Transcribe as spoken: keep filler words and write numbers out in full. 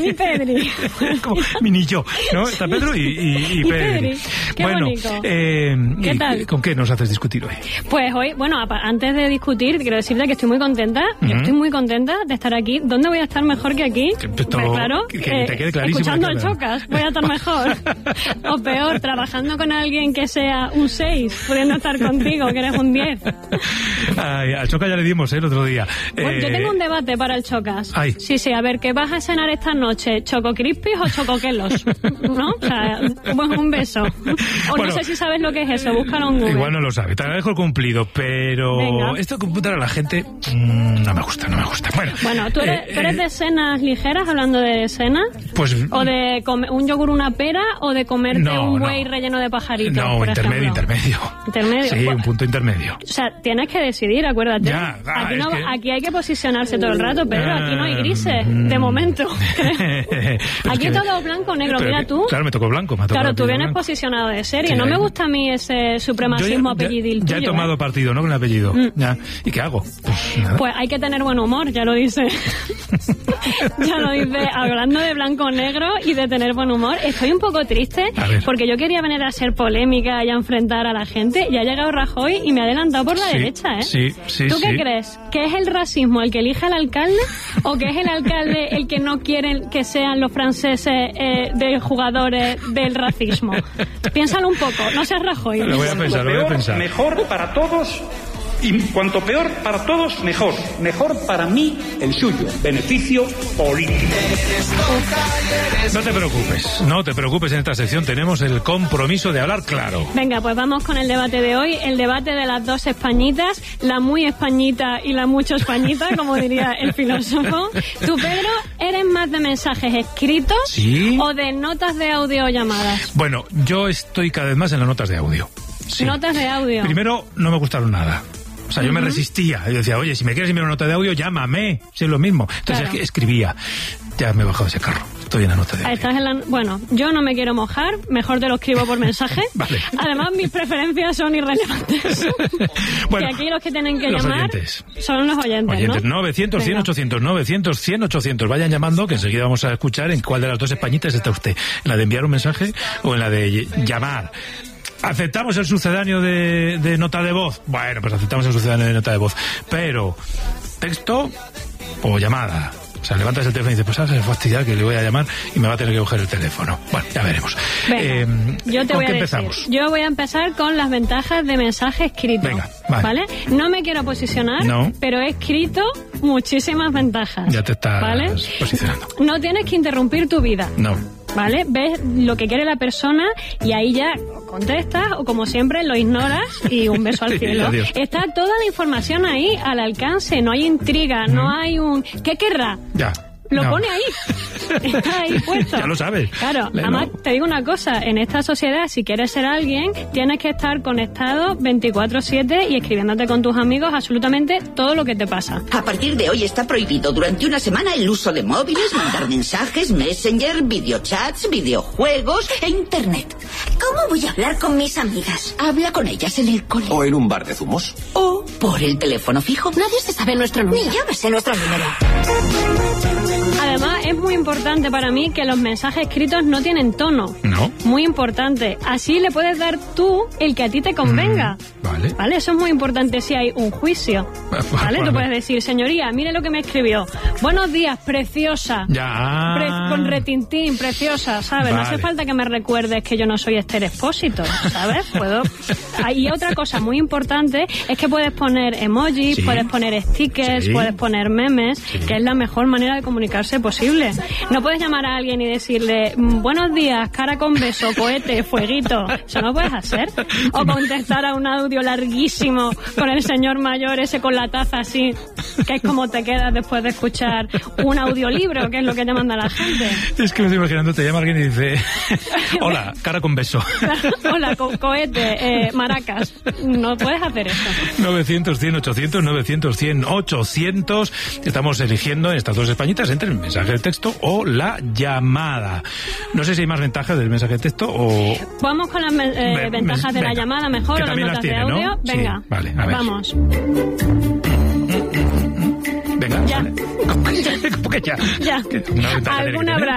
Y Pedri. Como mini yo, ¿no? Está Pedro y, y, y, y Pedri. Pedri. Qué bueno, bonito. Eh, ¿Qué y, tal? ¿Con qué nos haces discutir hoy? Pues hoy, bueno, antes de discutir, quiero decirte que estoy muy contenta. Uh-huh. Yo estoy muy contenta de estar aquí. ¿Dónde voy a estar mejor que aquí? Que, pues claro, que, que te quede clarísimo. Escuchando el Chocas, voy a estar mejor. O peor, trabajando con alguien que sea un seis, pudiendo estar contigo, que eres un diez. Ay, al Chocas ya le dimos, ¿eh? El otro día. Bueno, eh... yo tengo un debate para el Chocas. Ay. Sí, sí, a ver, ¿qué vas a cenar esta noche? ¿Choco Crispies o chocoquelos? ¿No? O sea, pues un beso. O bueno, no sé si sabes lo que es eso, búscalo en Google. Igual no lo sabe, te agradezco el cumplido, pero Venga. esto de computar a la gente mmm, no me gusta, no me gusta. Bueno, bueno ¿tú eres, eh, ¿tú eres de cenas ligeras, hablando de cena? Pues... ¿O de comer un yogur, una pera, o de comerte no, un buey no. relleno de pajaritos? No, por intermedio, ejemplo? intermedio. Intermedio. Sí, Bueno, un punto intermedio. O sea, tienes que decidir, acuérdate. Ya, ah, aquí, no, que... aquí hay que posicionarse todo el rato, Pedro. Aquí no hay grises, mm, de momento. Aquí es que... todo blanco o negro. Pero, Mira tú. Claro, me tocó blanco. Me tocó claro, tú vienes blanco. posicionado de serie. Sí, no ahí. me gusta a mí ese supremacismo ya, apellidil ya, tuyo. Ya he tomado ¿eh? partido, ¿no? Con el apellido. Mm. Ya. ¿Y qué hago? Pues, nada. Pues hay que tener buen humor, ya lo dice. Ya lo dice. Hablando de blanco o negro y de tener buen humor, estoy un poco triste porque yo quería venir a ser polémica y a enfrentar a la gente, y ha llegado Rajoy y me ha adelantado por la sí, derecha, ¿eh? Sí, sí, ¿Tú sí. qué crees? ¿Que es el racismo el que elige al alcalde o que es el alcalde el que no quiere que sean los franceses eh, de jugadores del racismo? Piénsalo un poco, no seas Rajoy. Lo voy a pensar, lo voy a pensar. Mejor para todos. Y cuanto peor para todos, mejor. Mejor para mí, el suyo. Beneficio político. No te preocupes, no te preocupes. En esta sección tenemos el compromiso de hablar claro. Venga, pues vamos con el debate de hoy. El debate de las dos españitas, la muy españita y la mucho españita, como diría el filósofo. Tú, Pedro, ¿eres más de mensajes escritos ¿Sí? o de notas de audio o llamadas? Bueno, yo estoy cada vez más en las notas de audio. Sí. Notas de audio. Primero, no me gustaron nada. O sea, yo uh-huh. me resistía. Yo decía, oye, si me quieres enviar una nota de audio, llámame. Si es lo mismo. Entonces claro. escribía. Ya me he bajado ese carro. Estoy en la nota de audio. Estás en la... Bueno, yo no me quiero mojar. Mejor te lo escribo por mensaje. Vale. Además, mis preferencias son irrelevantes. Bueno, y aquí los que tienen que los llamar oyentes. son los oyentes, oyentes ¿no? novecientos, cien, ochocientos, novecientos, cien, ochocientos. Vayan llamando, que enseguida vamos a escuchar en cuál de las dos españitas está usted. ¿En la de enviar un mensaje o en la de llamar? ¿Aceptamos el sucedáneo de, de nota de voz? Bueno, pues aceptamos el sucedáneo de nota de voz. Pero, ¿texto o llamada? O sea, levantas el teléfono y dices, pues sabes, es fastidiar que le voy a llamar y me va a tener que coger el teléfono. Bueno, ya veremos. Venga, eh, yo te ¿Con voy qué a empezamos? decir. Yo voy a empezar con las ventajas de mensaje escrito. Venga, vale. ¿Vale? No me quiero posicionar, no. pero he escrito muchísimas ventajas. Ya te estás ¿vale? posicionando. No tienes que interrumpir tu vida. No. ¿Vale? Ves lo que quiere la persona y ahí ya contestas o, como siempre, lo ignoras y un beso al cielo. Adiós. Está toda la información ahí al alcance, no hay intriga, mm. no hay un... ¿Qué querrá? Ya. Lo no. pone ahí. Está ahí puesto. Ya lo sabes. Claro, Léelo. Además te digo una cosa, en esta sociedad, si quieres ser alguien, tienes que estar conectado veinticuatro siete y escribiéndote con tus amigos absolutamente todo lo que te pasa. A partir de hoy está prohibido durante una semana el uso de móviles, mandar mensajes, messenger, videochats, videojuegos e internet. ¿Cómo voy a hablar con mis amigas? Habla con ellas en el cole. O en un bar de zumos. O por el teléfono fijo. Nadie se sabe nuestro número. Ni yo me sé nuestro número. Además, es muy importante para mí que los mensajes escritos no tienen tono. No. Muy importante. Así le puedes dar tú el que a ti te convenga. Mm, vale. Vale, eso es muy importante si hay un juicio. Vale, tú puedes decir, señoría, mire lo que me escribió. Buenos días, preciosa. Ya. Pre- con retintín, preciosa, ¿sabes? Vale. No hace falta que me recuerdes que yo no soy Esther Expósito, ¿sabes? Puedo... Y otra cosa muy importante es que puedes poner emojis, sí. puedes poner stickers, sí. puedes poner memes, sí. que es la mejor manera de comunicarse posible. No puedes llamar a alguien y decirle, buenos días, cara con beso, cohete, fueguito. Eso no puedes hacer. O contestar a un audio larguísimo con el señor mayor ese con la taza así, que es como te quedas después de escuchar un audiolibro, que es lo que te manda la gente. Es que me estoy imaginando, te llama alguien y dice, hola, cara con beso. Hola, co- cohete, eh, maracas. No puedes hacer eso. novecientos, cien, ochocientos, novecientos, cien, ochocientos. Estamos eligiendo en estas dos españitas entre el mensaje de texto o la llamada. No sé si hay más ventajas del mensaje de texto o... Vamos con las eh, Ve- ventajas de venga, la llamada mejor que o las también notas las tiene, de audio. ¿no? Venga, Sí, vale, a ver. vamos. Venga, Ya. vale. ¿Cómo que ya? Ya. Que una ventaja tiene que Alguna tener. habrá.